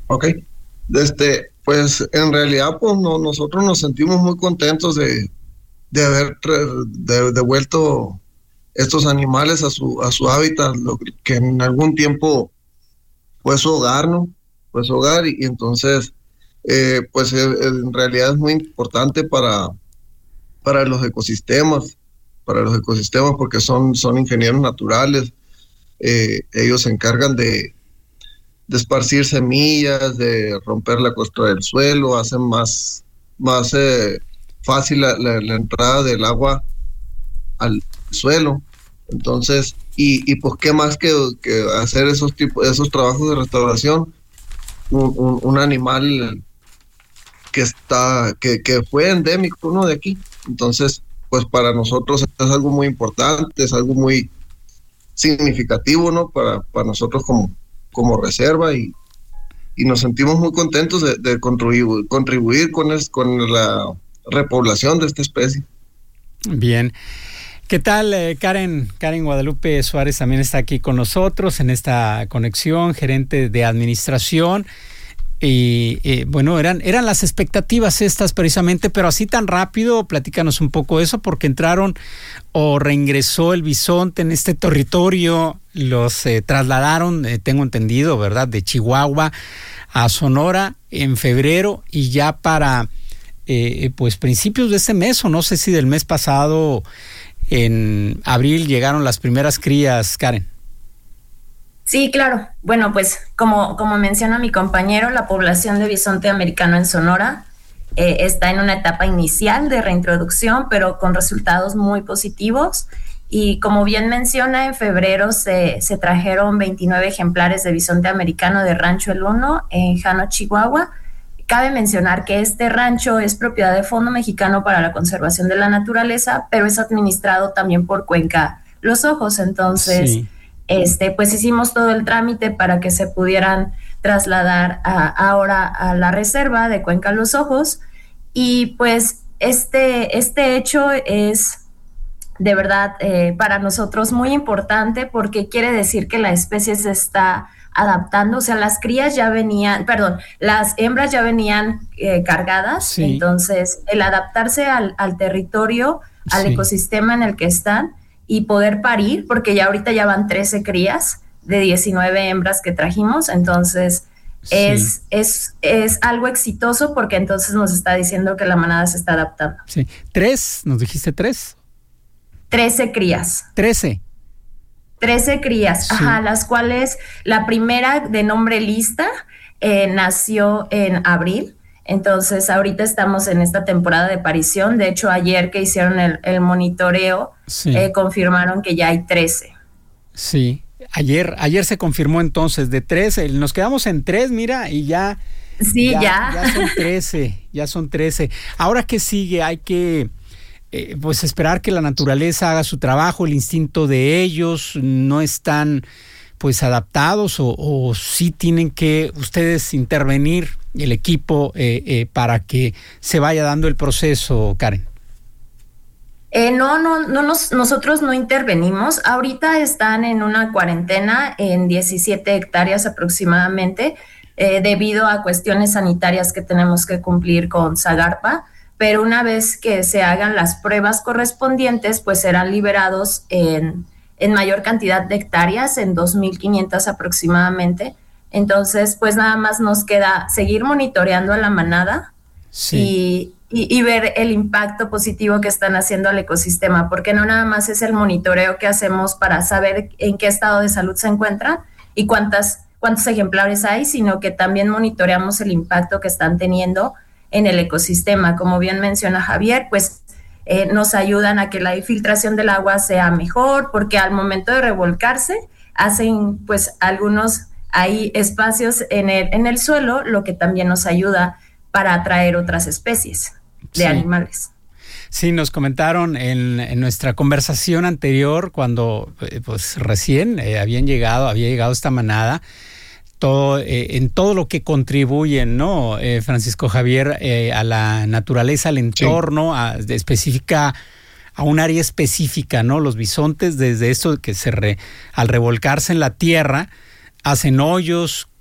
Ok. Pues en realidad, pues nosotros nos sentimos muy contentos de haber devuelto estos animales a su hábitat, lo que en algún tiempo fue su hogar, ¿no? Fue su hogar y entonces, pues en realidad es muy importante para para los ecosistemas porque son ingenieros naturales. Ellos se encargan de esparcir semillas, de romper la costra del suelo, hacen más fácil la entrada del agua al suelo. Entonces, y pues qué más que hacer esos trabajos de restauración, un animal que fue endémico, ¿no? De aquí. Entonces, pues para nosotros es algo muy importante, es algo muy significativo, ¿no? Para nosotros como reserva y nos sentimos muy contentos de contribuir con la repoblación de esta especie. Bien. ¿Qué tal, Karen? Karen Guadalupe Suárez también está aquí con nosotros en esta conexión, gerente de administración. Y bueno, eran las expectativas estas precisamente, pero así tan rápido, platícanos un poco eso, porque entraron o reingresó el bisonte en este territorio, los trasladaron, tengo entendido, ¿verdad?, de Chihuahua a Sonora en febrero y ya para pues principios de este mes, o no sé si del mes pasado, en abril llegaron las primeras crías, Karen. Sí, claro. Bueno, pues como menciona mi compañero, la población de bisonte americano en Sonora está en una etapa inicial de reintroducción, pero con resultados muy positivos. Y como bien menciona, en febrero se trajeron 29 ejemplares de bisonte americano de Rancho El Uno en Jano, Chihuahua. Cabe mencionar que este rancho es propiedad de Fondo Mexicano para la Conservación de la Naturaleza, pero es administrado también por Cuenca Los Ojos. Entonces, sí, pues hicimos todo el trámite para que se pudieran trasladar ahora a la reserva de Cuenca Los Ojos. Y pues este hecho es de verdad para nosotros muy importante porque quiere decir que la especie se está adaptando, o sea, las hembras ya venían cargadas, sí. Entonces el adaptarse al territorio, al sí, ecosistema en el que están y poder parir, porque ya ahorita ya van 13 crías de 19 hembras que trajimos, entonces sí, es algo exitoso porque entonces nos está diciendo que la manada se está adaptando. Sí, ¿nos dijiste 3? 13 crías. 13 crías, sí, ajá, las cuales la primera de nombre Lista nació en abril, entonces ahorita estamos en esta temporada de parición. De hecho, ayer que hicieron el monitoreo, sí, confirmaron que ya hay 13. Sí, ayer se confirmó entonces de 13, nos quedamos en 3, mira, y ya... Sí, ya son 13. Ahora, ¿qué sigue? Hay que... pues esperar que la naturaleza haga su trabajo, el instinto de ellos no están pues adaptados o sí tienen que ustedes intervenir el equipo para que se vaya dando el proceso, Karen. Nosotros no intervenimos. Ahorita están en una cuarentena en 17 hectáreas aproximadamente debido a cuestiones sanitarias que tenemos que cumplir con Zagarpa. Pero una vez que se hagan las pruebas correspondientes, pues serán liberados en mayor cantidad de hectáreas, en 2,500 aproximadamente. Entonces, pues nada más nos queda seguir monitoreando a la manada, sí, y ver el impacto positivo que están haciendo al ecosistema, porque no nada más es el monitoreo que hacemos para saber en qué estado de salud se encuentran y cuántos ejemplares hay, sino que también monitoreamos el impacto que están teniendo en el ecosistema. Como bien menciona Javier, pues nos ayudan a que la filtración del agua sea mejor, porque al momento de revolcarse hacen pues algunos hay espacios en el suelo, lo que también nos ayuda para atraer otras especies de sí, animales. Sí, nos comentaron en nuestra conversación anterior cuando pues recién había llegado esta manada, en todo lo que contribuyen, ¿no? Francisco Javier, a la naturaleza, al entorno, sí, a un área específica, ¿no? Los bisontes, desde esto que al revolcarse en la tierra, hacen hoyos,